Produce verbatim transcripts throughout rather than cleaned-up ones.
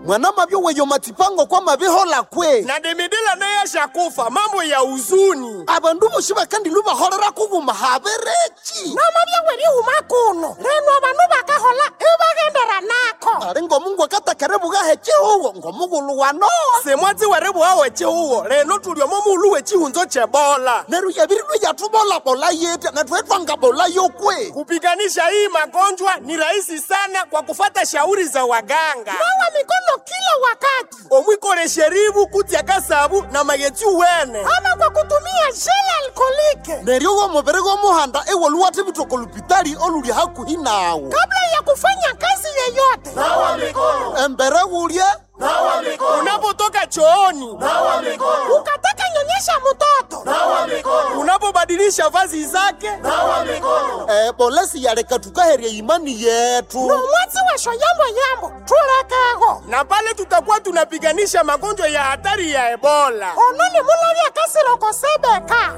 mwana mabyo weyo matipango kwa mabihola kwe na demedela naye shakufa mambo ya uzuni abandu boshiba kandi luba holera kuguma haberechi na mabyo weri umakuno reno abantu bakahola ibagendera nako ari ngo mungu akatakere bugahe chihuwo ngo mugulu wano semwatsi werebu wawe chihuwo reno tulio momulu we chihunzo chebola neru yabiru yatubola bola yete na twetwanga bola yokwe kupiganisha hii magonjwa ni rahisi sana kwa kufata shauri za waganga nawa mikono kila wakati omwikole sheribu kutia kasabu na magetsi wene ama kwa kutumia gel alcoholique neryo wo muberego muhanda ewoluwate bitokolupitali oluli hakuhi nawo kabla ya kufanya kazi yoyote nawa mikono embere ulye nawa mikono unapotoka chooni nawa mikono ukataka nyonyesha mtoto nawa mikono unapobadilisha vazi zake nawa mikono eh polisi yaleka tukaheria imani yetu no mwatsi wesho yambo yambo tulekego na pale tutakuwa tunapiganisha magonjwa ya hatari ya Ebola ononi mulavya kasiroko sebeka.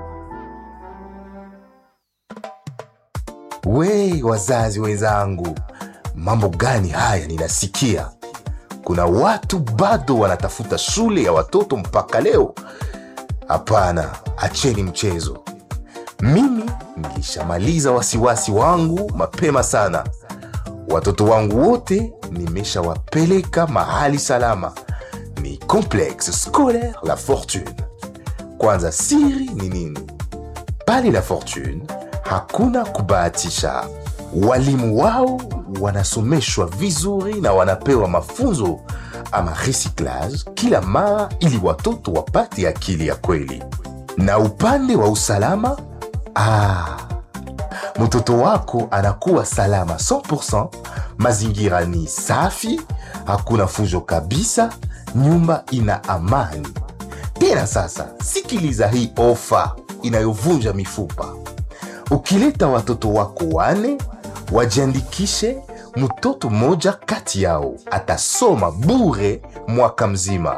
We wazazi wenzangu, mambo gani haya ninasikia? Kuna watu bado wanatafuta shule ya watoto mpaka leo. Hapana, acheni mchezo. Mimi nilishamaliza wasiwasi wangu mapema sana. Watoto wangu wote nimeshawapeleka mahali salama. Ni Complexe Scolaire La Fortune. Kwanza siri ni nini? Pale La Fortune hakuna kubahatisha. Walimu wao wanasomeshwa vizuri na wanapewa mafunzo ama recyclage kila mara ili watoto wapate akili ya kweli. Na upande wa usalama, ah, mtoto wako anakuwa salama cent pour cent, mazingira ni safi, hakuna fujo kabisa, nyumba ina amani. Tena sasa, sikiliza hii ofa inayovunja mifupa. Ukileta watoto wako wane, wajiandikishe, mtoto moja kati yao atasoma bure mwaka mzima.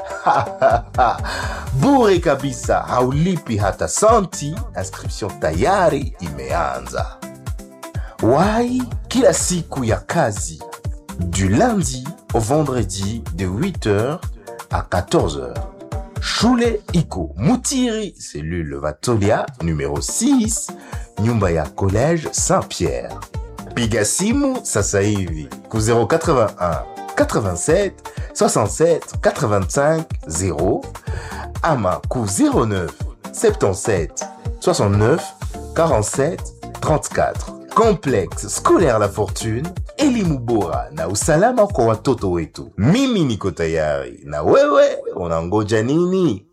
Bure kabisa, haulipi hata santi, inscription tayari imeanza. Wai kila siku ya kazi, du lundi au vendredi de huit heures à quatorze heures. Shule iko Mutiri, cellule Vatolia, numéro six, nyumba ya collège Saint-Pierre. Piga simu sasa hivi ku zéro quatre-vingt-un quatre-vingt-sept soixante-sept quatre-vingt-cinq zéro ama ku zéro neuf soixante-dix-sept soixante-neuf quarante-sept trente-quatre. Complexe Scolaire La Fortune, elimu bora na usalama kwa watoto wetu. Mimi niko tayari, na wewe unangoja nini?